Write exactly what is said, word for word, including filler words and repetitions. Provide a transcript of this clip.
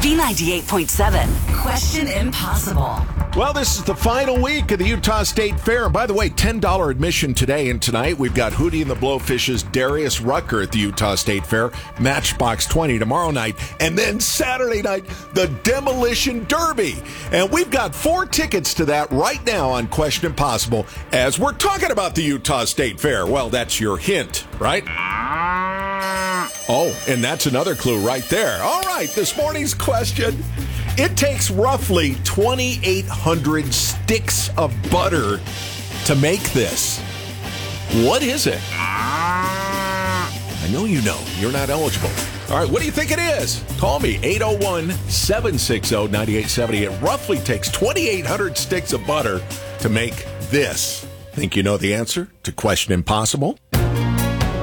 B ninety-eight point seven, Question Impossible. Well, this is the final week of the Utah State Fair. And by the way, ten dollars admission today and tonight. We've got Hootie and the Blowfish's Darius Rucker at the Utah State Fair. Matchbox twenty tomorrow night. And then Saturday night, the Demolition Derby. And we've got four tickets to that right now on Question Impossible as we're talking about the Utah State Fair. Well, that's your hint, right? Oh, and that's another clue right there. All right, this morning's question. It takes roughly twenty-eight hundred sticks of butter to make this. What is it? I know you know. You're not eligible. All right, what do you think it is? Call me, eight oh one, seven six oh, nine eight seven oh. It roughly takes twenty-eight hundred sticks of butter to make this. Think you know the answer to Question Impossible?